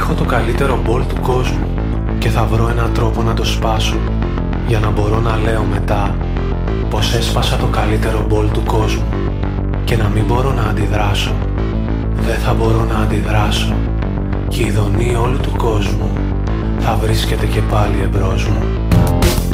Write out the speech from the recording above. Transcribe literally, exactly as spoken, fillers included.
Έχω το καλύτερο μπολ του κόσμου και θα βρω έναν τρόπο να το σπάσω, για να μπορώ να λέω μετά πως έσπασα το καλύτερο μπολ του κόσμου και να μην μπορώ να αντιδράσω. Δεν θα μπορώ να αντιδράσω και η ειδονή όλου του κόσμου θα βρίσκεται και πάλι εμπρός μου.